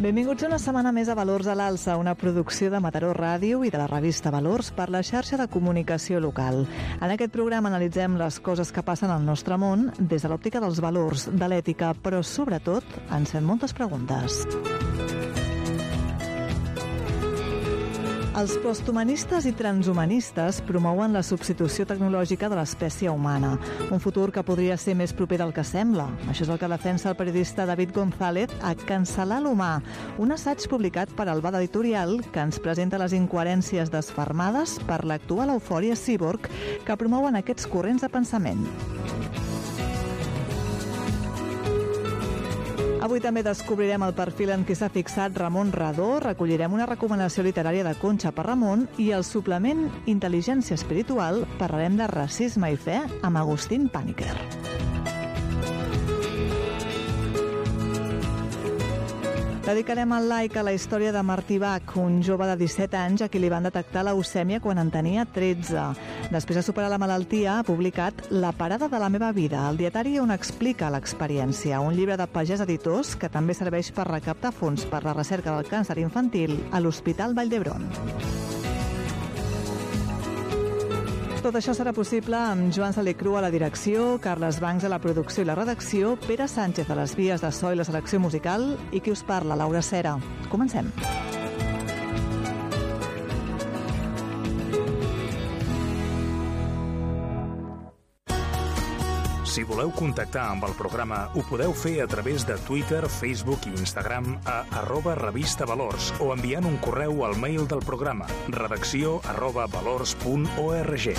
Benvinguts una setmana més a Valors a l'Alça, una producció de Mataró Ràdio i de la revista Valors per la xarxa de comunicació local. En aquest programa analitzem les coses que passen al nostre món des de l'òptica dels valors, de l'ètica, però sobretot ens fem moltes preguntes. Els posthumanistes i transhumanistes promouen la substitució tecnològica de l'espècie humana, un futur que podria ser més proper del que sembla. Això és el que defensa el periodista David González a Cancel·lar l'humà, un assaig publicat per Albada Editorial que ens presenta les incoherències desfermades per l'actual eufòria cíborg que promouen aquests corrents de pensament. Avui també descobrirem el perfil en què s'ha fixat Ramon Radó, recollirem una recomanació literària de Conxa per Ramon i el suplement Intel·ligència Espiritual parlarem de racisme i fe amb Agustín Paniker. Dedicarem el like a la història de Martí Bach, un jove de 17 anys a qui li van detectar leucèmia quan en tenia 13. Després de superar la malaltia, ha publicat La parada de la meva vida, el dietari on explica l'experiència, un llibre de Pagès Editors que també serveix per recaptar fons per la recerca del càncer infantil a l'Hospital Vall d'Hebron. Tot això serà possible amb Joan Salicru a la direcció, Carles Bancs a la producció i la redacció, Pere Sánchez a les vies de so i la selecció musical i qui us parla, Laura Cera. Comencem. Si voleu contactar amb el programa, ho podeu fer a través de Twitter, Facebook i Instagram a @revistavalors o enviant un correu al mail del programa redacció@valors.org.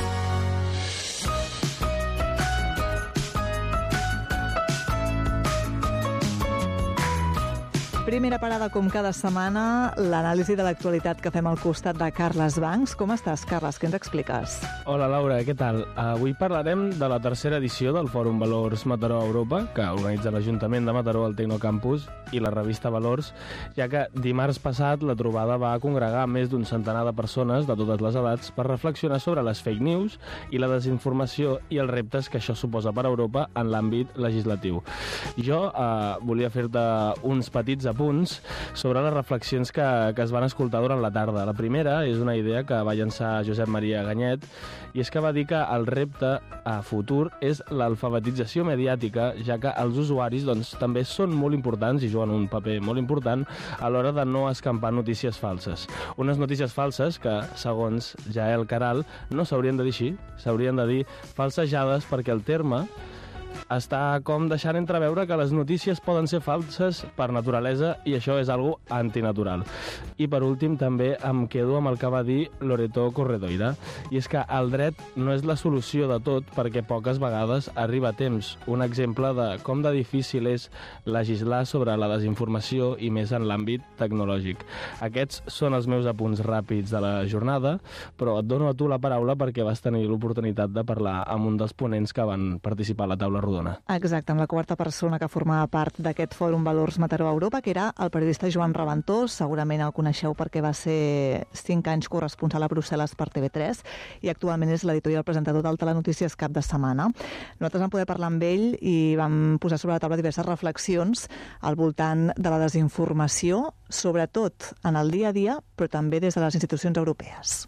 Primera parada, com cada setmana, l'anàlisi de l'actualitat que fem al costat de Carles Bancs. Com estàs, Carles? Què ens expliques? Hola, Laura, què tal? Avui parlarem de la tercera edició del Fòrum Valors Mataró Europa, que organitza l'Ajuntament de Mataró al Tecnocampus i la revista Valors, ja que dimarts passat la trobada va congregar més d'un centenar de persones de totes les edats per reflexionar sobre les fake news i la desinformació i els reptes que això suposa per a Europa en l'àmbit legislatiu. Jo volia fer-te uns petits apunts sobre les reflexions que es van escoltar durant la tarda. La primera és una idea que va llançar Josep Maria Ganyet, i és que va dir que el repte a futur és l'alfabetització mediàtica, ja que els usuaris també són molt importants i juguen un paper molt important a l'hora de no escampar notícies falses. Unes notícies falses que, segons Jael Caral, no s'haurien de dir així, s'haurien de dir falsejades, perquè el terme està com deixant entreveure que les notícies poden ser falses per naturalesa i això és algo antinatural. I per últim també em quedo amb el que va dir Loreto Corredoira, i és que el dret no és la solució de tot perquè poques vegades arriba a temps. Un exemple de com de difícil és legislar sobre la desinformació i més en l'àmbit tecnològic. Aquests són els meus apunts ràpids de la jornada, però et dono a tu la paraula perquè vas tenir l'oportunitat de parlar amb un dels ponents que van participar a la taula rodona. Exacte, amb la quarta persona que formava part d'aquest Fòrum Valors Mataró Europa, que era el periodista Joan Raventós. Segurament el coneixeu perquè va ser 5 anys corresponsal a Brussel·les per TV3 i actualment és l'editor i el presentador del Telenotícies Cap de Setmana. Nosaltres vam poder parlar amb ell i vam posar sobre la taula diverses reflexions al voltant de la desinformació, sobretot en el dia a dia, però també des de les institucions europees.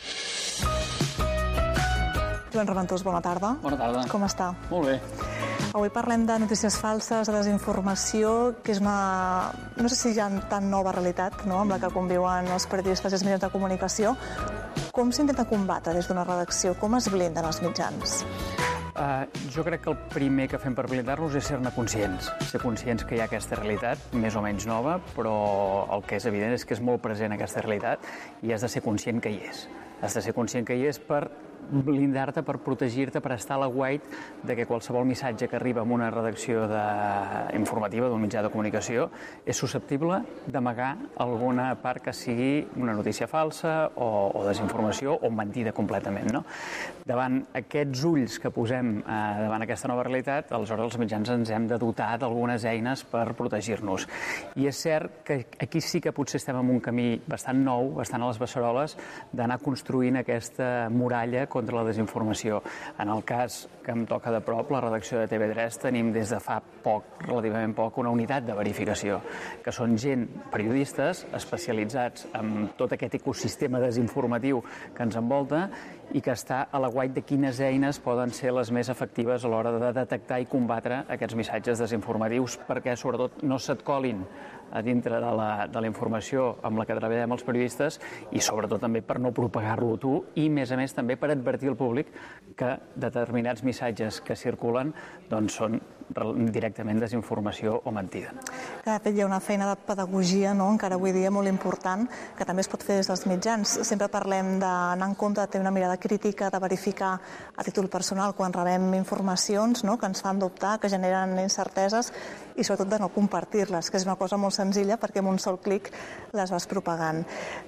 Joan Raventós, bona tarda. Bona tarda. Com està? Molt bé. Avui parlem de notícies falses, de desinformació, que és una, no sé si hi ha tan nova realitat, no?, amb la que conviuen els periodistes i els mitjans de comunicació. Com s'intenta combatre des d'una redacció? Com es blinden els mitjans? Jo crec que el primer que fem per blindar-nos és ser-ne conscients. Ser conscients que hi ha aquesta realitat, més o menys nova, però el que és evident és que és molt present aquesta realitat i has de ser conscient que hi és. Has de ser conscient que hi és per blindar-te, per protegir-te, per estar a l'aguait de que qualsevol missatge que arriba en una redacció informativa d'un mitjà de comunicació és susceptible d'amagar alguna part que sigui una notícia falsa o desinformació o mentida completament, no? Davant aquests ulls que posem davant aquesta nova realitat, aleshores els mitjans ens hem de dotar d'algunes eines per protegir-nos. I és cert que aquí sí que potser estem en un camí bastant nou, bastant a les beceroles, d'anar construint aquesta muralla contra contra la desinformació. En el cas que em toca de prop, la redacció de TV3, tenim des de fa relativament poc, una unitat de verificació, que són gent, periodistes, especialitzats en tot aquest ecosistema desinformatiu que ens envolta i que està a l'aguait de quines eines poden ser les més efectives a l'hora de detectar i combatre aquests missatges desinformatius perquè, sobretot, no se't colin a dintre de la informació amb la que treballem els periodistes i, sobretot, també per no propagar-lo tu i, a més, també per advertir al públic que determinats missatges que circulen doncs, són directament desinformació o mentida. De fet, hi ha una feina de pedagogia, no? Encara avui dia molt important, que també es pot fer des dels mitjans. Sempre parlem d'anar en compte, de tenir una mirada crítica, de verificar a títol personal quan rebem informacions, no? Que ens fan dubtar, que generen incerteses i sobretot de no compartir-les, que és una cosa molt senzilla perquè amb un sol clic les vas propagant.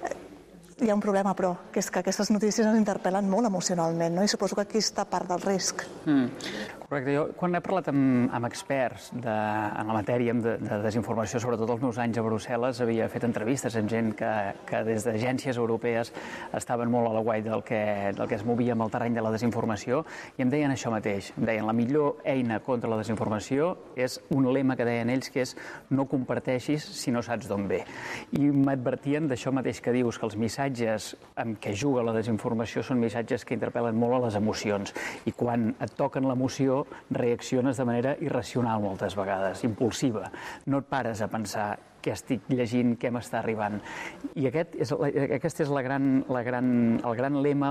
Hi ha un problema, però, que és que aquestes notícies ens interpel·len molt emocionalment, no? I suposo que aquí està part del risc. Correcte. Jo, quan he parlat amb experts en la matèria de desinformació, sobretot els meus anys a Brussel·les, havia fet entrevistes amb gent que des d'agències europees estaven molt a l'aguait del que es movia amb el terreny de la desinformació i em deien això mateix. Em deien la millor eina contra la desinformació és un lema que deien ells, que és no comparteixis si no saps d'on ve. I m'advertien d'això mateix que dius, que els missatges amb què juga la desinformació són missatges que interpel·len molt a les emocions i quan et toquen l'emoció reacciones de manera irracional moltes vegades, impulsiva. No et pares a pensar què estic llegint, què m'està arribant. I aquest és el gran lema,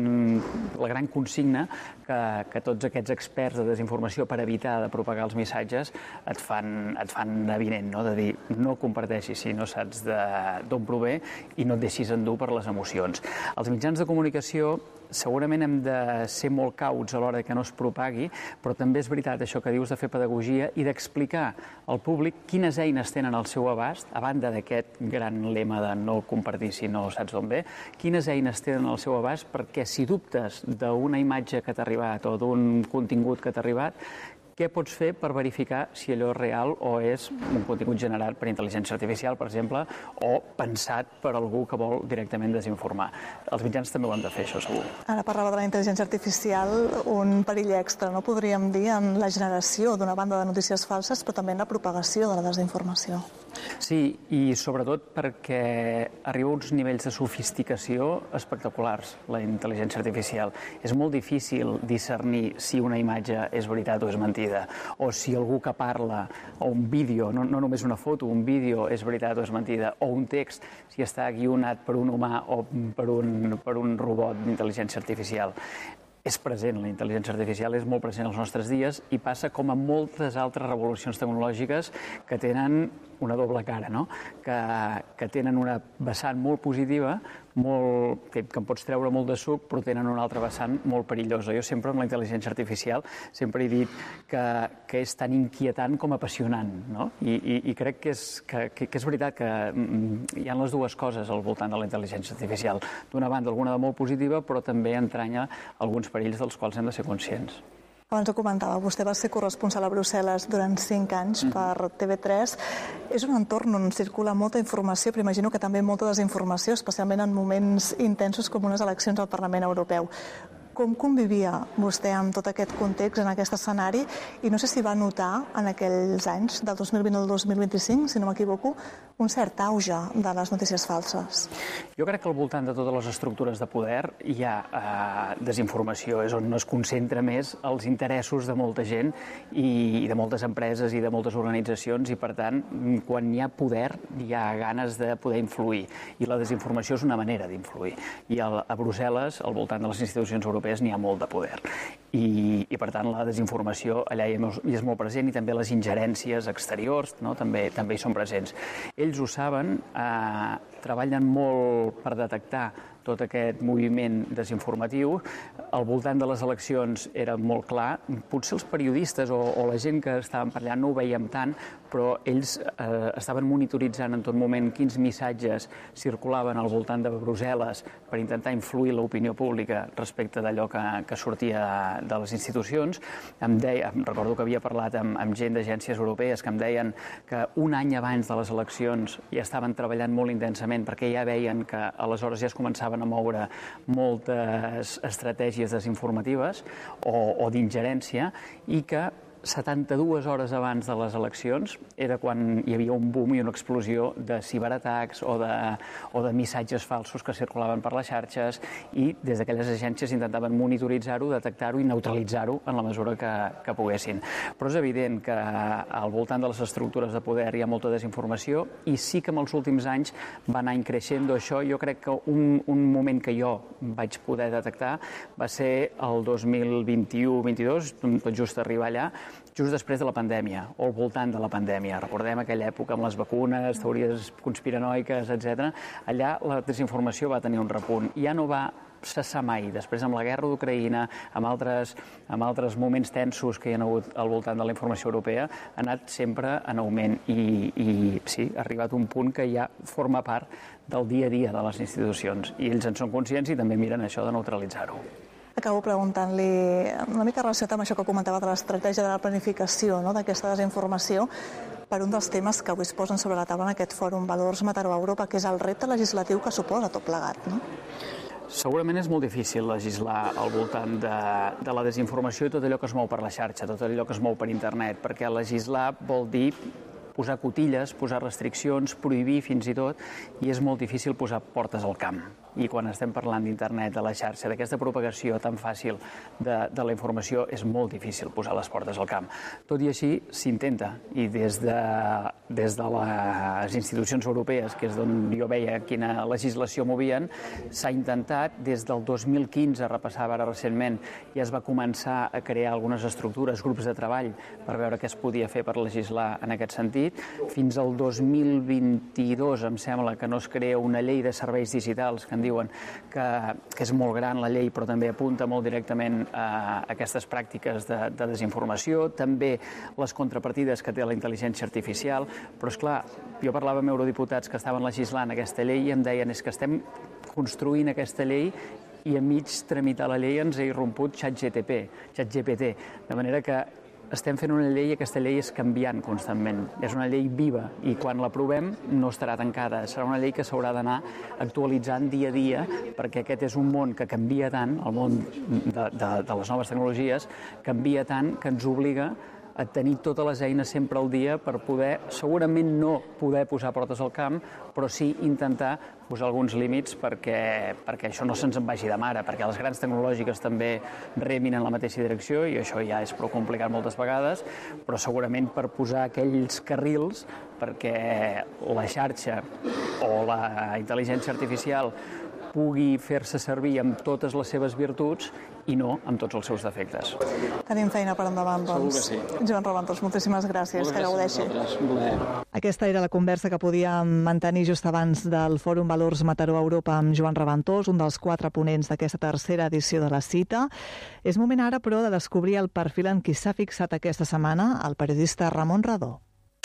la gran consigna que tots aquests experts de desinformació per evitar de propagar els missatges et fan evident, no? De dir no comparteixis si no saps d'on prové i no et deixis endur per les emocions. Els mitjans de comunicació segurament hem de ser molt cauts a l'hora que no es propagui, però també és veritat això que dius de fer pedagogia i d'explicar al públic quines eines tenen al seu abast, a banda d'aquest gran lema de no compartir si no saps d'on ve, quines eines tenen al seu abast perquè si dubtes d'una imatge que t'ha arribat o d'un contingut que t'ha arribat, què pots fer per verificar si allò és real o és un contingut generat per intel·ligència artificial, per exemple, o pensat per algú que vol directament desinformar. Els mitjans també ho han de fer, això segur. Ara parlava de la intel·ligència artificial, un perill extra, no podríem dir, en la generació d'una banda de notícies falses, però també en la propagació de la desinformació. Sí, i sobretot perquè arriba a uns nivells de sofisticació espectaculars, la intel·ligència artificial. És molt difícil discernir si una imatge és veritat o és mentida, o si algú que parla, o un vídeo, no només una foto, un vídeo és veritat o és mentida, o un text, si està guionat per un humà o per un robot d'intel·ligència artificial. És present, la intel·ligència artificial és molt present als nostres dies i passa com a moltes altres revolucions tecnològiques que tenen una doble cara, no? Que tenen una vessant molt positiva, que en pots treure molt de suc, però tenen una altra vessant molt perillosa. Jo sempre amb la intel·ligència artificial sempre he dit que és tan inquietant com apassionant, no? I crec que és veritat que hi ha les dues coses al voltant de la intel·ligència artificial. D'una banda, alguna de molt positiva, però també entranya alguns perills dels quals hem de ser conscients. Abans ho comentava, vostè va ser corresponsal a Brussel·les durant 5 anys per TV3. És un entorn on circula molta informació, però imagino que també molta desinformació, especialment en moments intensos com unes eleccions al Parlament Europeu. Com convivia vostè amb tot aquest context, en aquest escenari? I no sé si va notar en aquells anys, del 2020 al 2025, si no m'equivoco, un cert auge de les notícies falses. Jo crec que al voltant de totes les estructures de poder hi ha desinformació, és on es concentra més els interessos de molta gent i de moltes empreses i de moltes organitzacions i, per tant, quan hi ha poder, hi ha ganes de poder influir i la desinformació és una manera d'influir. I a Brussel·les, al voltant de les institucions europees, n'hi ha molt de poder. I per tant, la desinformació allà hi és molt present i també les ingerències exteriors també hi són presents. Ells ho saben, treballen molt per detectar tot aquest moviment desinformatiu. Al voltant de les eleccions era molt clar. Potser els periodistes o la gent que estaven per allà no ho veiem tant, però ells estaven monitoritzant en tot moment quins missatges circulaven al voltant de Brussel·les per intentar influir l'opinió pública respecte d'allò que sortia de les institucions. Recordo que havia parlat amb gent d'agències europees que em deien que un any abans de les eleccions ja estaven treballant molt intensament immediatament, perquè ja veien que aleshores ja es començaven a moure moltes estratègies desinformatives o d'ingerència, i que 72 hores abans de les eleccions era quan hi havia un boom i una explosió de ciberatacs o de missatges falsos que circulaven per les xarxes, i des d'aquelles agències intentaven monitoritzar-ho, detectar-ho i neutralitzar-ho en la mesura que poguessin. Però és evident que al voltant de les estructures de poder hi ha molta desinformació, i sí que en els últims anys va anar creixent això. Jo crec que un moment que jo vaig poder detectar va ser el 2021-22, tot just arribar allà, just després de la pandèmia, o al voltant de la pandèmia. Recordem aquella època amb les vacunes, teories conspiranoiques, etc. Allà la desinformació va tenir un repunt. Ja no va cessar mai. Després, amb la guerra d'Ucraïna, amb altres moments tensos que hi ha hagut al voltant de la informació europea, ha anat sempre en augment. I sí, ha arribat un punt que ja forma part del dia a dia de les institucions. I ells en són conscients i també miren això de neutralitzar-ho. Acabo preguntant-li una mica relacionat amb això que comentava de l'estratègia de la planificació, no?, d'aquesta desinformació, per un dels temes que avui es posen sobre la taula en aquest fòrum Valors Mataró Europa, que és el repte legislatiu que suposa tot plegat, no? Segurament és molt difícil legislar al voltant de la desinformació i tot allò que es mou per la xarxa, tot allò que es mou per internet, perquè legislar vol dir posar cotilles, posar restriccions, prohibir fins i tot, i és molt difícil posar portes al camp. I quan estem parlant d'internet, de la xarxa, d'aquesta propagació tan fàcil de la informació, és molt difícil posar les portes al camp. Tot i així, s'intenta, i des de les institucions europees, que és d'on jo veia quina legislació movien, s'ha intentat, des del 2015, repassava ara recentment, ja es va començar a crear algunes estructures, grups de treball, per veure què es podia fer per legislar en aquest sentit. Fins al 2022, em sembla, que no es crea una llei de serveis digitals, que en diuen que és molt gran la llei, però també apunta molt directament a aquestes pràctiques de desinformació, també les contrapartides que té la intel·ligència artificial. Però, esclar, jo parlava amb eurodiputats que estaven legislant aquesta llei i em deien és que estem construint aquesta llei i a mig tramitar la llei ens ha irromput ChatGPT, de manera que estem fent una llei i aquesta llei és canviant constantment. És una llei viva i quan l'aprovem no estarà tancada. Serà una llei que s'haurà d'anar actualitzant dia a dia perquè aquest és un món que canvia tant, el món de les noves tecnologies, canvia tant que ens obliga a tenir totes les eines sempre al dia per poder, segurament no poder posar portes al camp, però sí intentar posar alguns límits perquè això no se'ns en vagi de mare, perquè les grans tecnològiques també remin en la mateixa direcció i això ja és prou complicat moltes vegades, però segurament per posar aquells carrils perquè la xarxa o la intel·ligència artificial pugui fer-se servir amb totes les seves virtuts i no amb tots els seus defectes. Tenim feina per endavant, doncs. Segur que sí. Joan Reventós, moltíssimes gràcies. Que gaudeixi. Aquesta era la conversa que podíem mantenir just abans del Fòrum Valors Mataró Europa amb Joan Reventós, un dels 4 ponents d'aquesta tercera edició de la cita. És moment ara, però, de descobrir el perfil en qui s'ha fixat aquesta setmana el periodista Ramon Radó.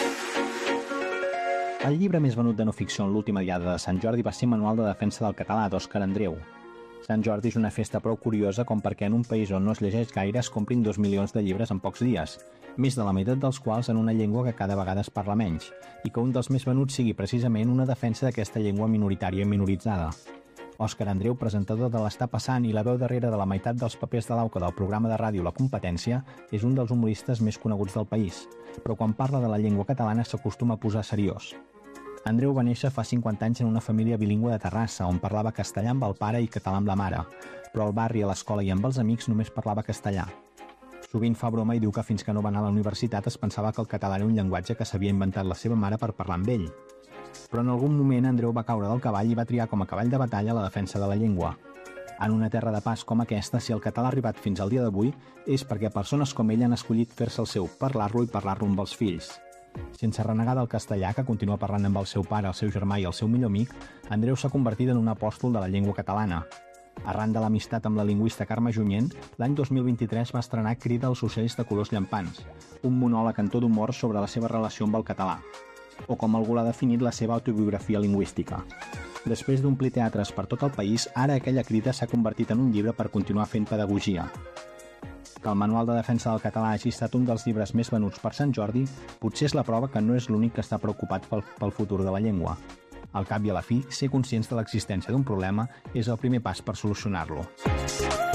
El llibre més venut de no ficció en l'última diada de Sant Jordi va ser Manual de defensa del català d'Òscar Andreu. Sant Jordi és una festa prou curiosa com perquè en un país on no es llegeix gaire es comprin 2 milions de llibres en pocs dies, més de la meitat dels quals en una llengua que cada vegada es parla menys, i que un dels més venuts sigui precisament una defensa d'aquesta llengua minoritària i minoritzada. Òscar Andreu, presentador de l'Està passant i la veu darrere de la meitat dels papers de l'auca del programa de ràdio La Competència, és un dels humoristes més coneguts del país, però quan parla de la llengua catalana s'acostuma a posar seriós. Andreu va néixer fa 50 anys en una família bilingüe de Terrassa, on parlava castellà amb el pare i català amb la mare, però al barri, a l'escola i amb els amics només parlava castellà. Sovint fa broma i diu que fins que no va anar a la universitat es pensava que el català era un llenguatge que s'havia inventat la seva mare per parlar amb ell. Però en algun moment Andreu va caure del cavall i va triar com a cavall de batalla la defensa de la llengua. En una terra de pas com aquesta, si el català ha arribat fins al dia d'avui, és perquè persones com ell han escollit fer-se el seu, parlar-lo i parlar-lo amb els fills. Sense renegar del castellà, que continua parlant amb el seu pare, el seu germà i el seu millor amic, Andreu s'ha convertit en un apòstol de la llengua catalana. Arran de l'amistat amb la lingüista Carme Junyent, l'any 2023 va estrenar Crida als ocells de colors llampants, un monòleg en to d'humor sobre la seva relació amb el català, o com algú l'ha definit, la seva autobiografia lingüística. Després d'omplir teatres per tot el país, ara aquella crida s'ha convertit en un llibre per continuar fent pedagogia. Que el Manual de defensa del català hagi estat un dels llibres més venuts per Sant Jordi potser és la prova que no és l'únic que està preocupat pel futur de la llengua. Al cap i a la fi, ser conscients de l'existència d'un problema és el primer pas per solucionar-lo.